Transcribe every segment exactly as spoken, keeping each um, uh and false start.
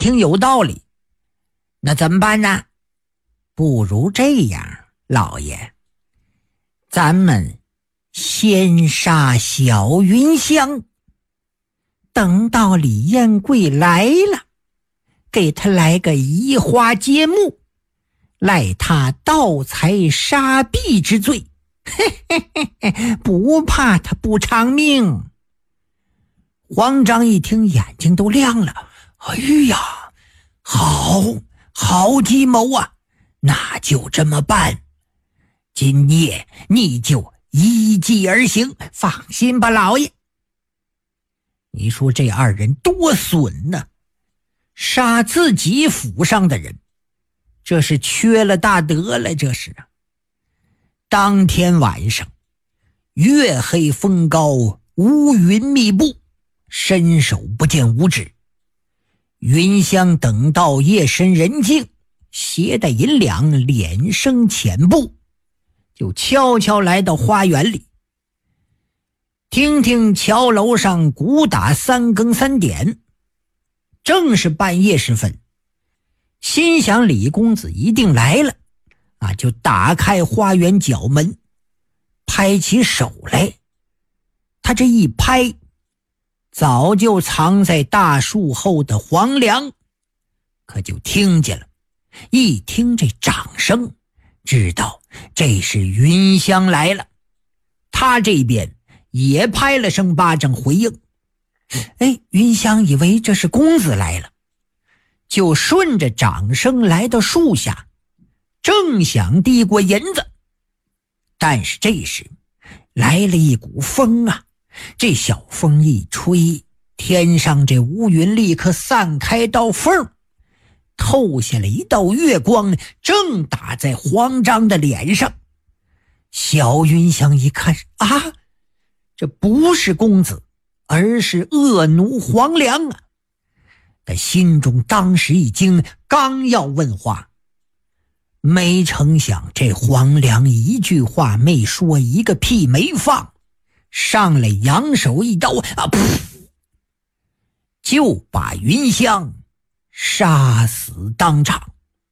听有道理，那怎么办呢？不如这样，老爷，咱们先杀小云香，等到李彦贵来了，给他来个移花接木，赖他盗财杀婢之罪，嘿嘿嘿嘿，不怕他不偿命。黄章一听，眼睛都亮了，哎呀，好好计谋啊，那就这么办。今夜你就依计而行，放心吧，老爷。你说这二人多损呢，杀自己府上的人，这是缺了大德了，这是啊。当天晚上，月黑风高，乌云密布，伸手不见五指。云香等到夜深人静，携带银两，脸生浅步，就悄悄来到花园里。听听桥楼上鼓打三更三点，正是半夜时分，心想李公子一定来了啊，就打开花园角门，拍起手来。他这一拍，早就藏在大树后的黄粱可就听见了。一听这掌声，知道这是云香来了。他这边也拍了声巴掌回应。哎，云香以为这是公子来了，就顺着掌声来到树下，正想递过银子，但是这时来了一股风啊，这小风一吹，天上这乌云立刻散开道缝，透下了一道月光，正打在黄章的脸上。小云香一看啊，这不是公子，而是恶奴黄粱啊！他心中当时一惊，刚要问话，没成想这黄粱一句话没说，一个屁没放，上来扬手一刀啊，噗，就把云香杀死当场。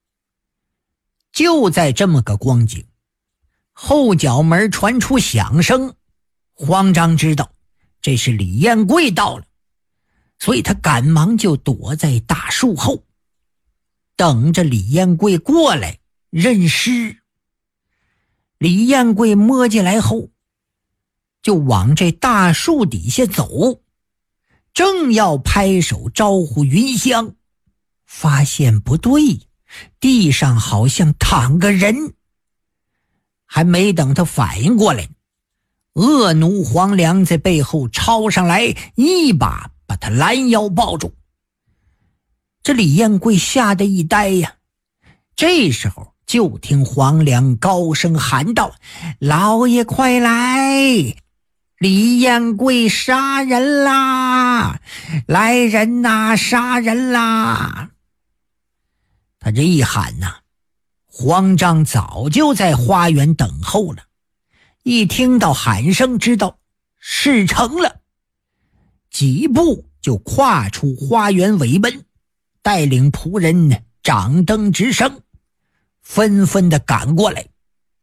就在这么个光景，后角门传出响声，慌张知道这是李彦贵到了，所以他赶忙就躲在大树后，等着李彦贵过来认尸。李彦贵摸进来后，就往这大树底下走，正要拍手招呼云香，发现不对，地上好像躺个人。还没等他反应过来，恶奴黄粱在背后抄上来，一把把他拦腰抱住。这李彦贵吓得一呆呀，这时候就听黄粱高声喊道：老爷快来，李彦贵杀人啦，来人呐，杀人啦。他这一喊呐，黄章早就在花园等候了，一听到喊声知道事成了，几步就跨出花园尾门，带领仆人掌灯直升，纷纷地赶过来。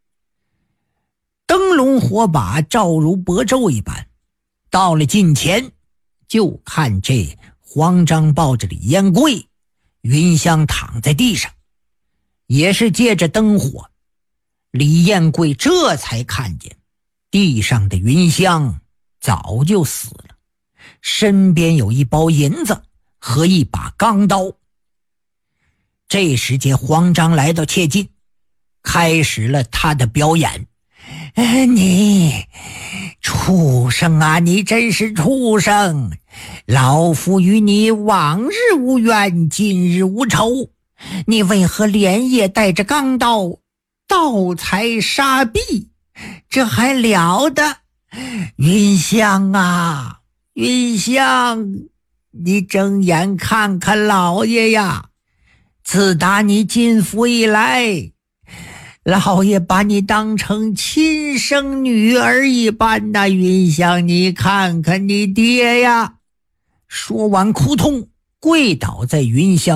灯笼火把照如薄昼一般，到了近前，就看这黄章抱着李彦贵，云香躺在地上，也是借着灯火，李彦贵这才看见地上的云香早就死了，身边有一包银子和一把钢刀。这时间黄章来到切近，开始了他的表演。哎，你畜生啊，你真是畜生，老夫与你往日无冤，今日无仇，你为何连夜带着钢刀盗财杀婢，这还了得？云香啊，云香，你睁眼看看老爷呀，自打你进府以来，老爷把你当成亲生女儿一般呐，云香，你看看你爹呀。说完哭痛，跪倒在云香